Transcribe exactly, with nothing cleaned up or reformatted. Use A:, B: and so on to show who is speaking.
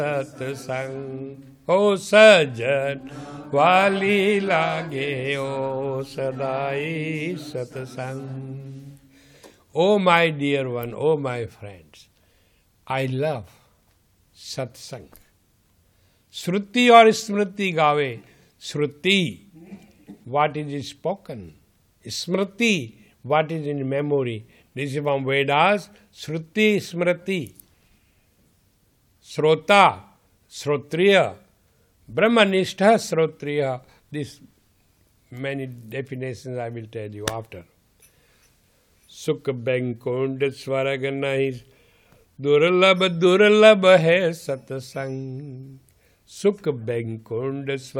A: सत्संग हो सजन वाली लागे ओ सदाई सत्संग। Oh my dear one, oh my friends, I love सत्संग। श्रुति और स्मृति गावे। श्रुति what is spoken, Smriti what is in memory. This is from Vedas. Shruti, Smriti. Shrota, Shrotriya. Brahmanistha, Shrotriya. This many definitions I will tell you after. Sukh Benkund Swarag nahi Durlabh Durlabh hai satsang. Sukh Benkund